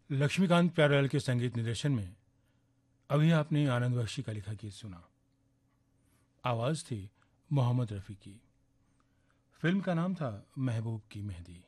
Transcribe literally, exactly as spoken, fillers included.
लक्ष्मीकांत प्यारेलाल के संगीत निर्देशन में अभी आपने आनंद बख्शी का लिखा गीत सुना। आवाज थी मोहम्मद रफ़ी की। फिल्म का नाम था महबूब की मेहंदी।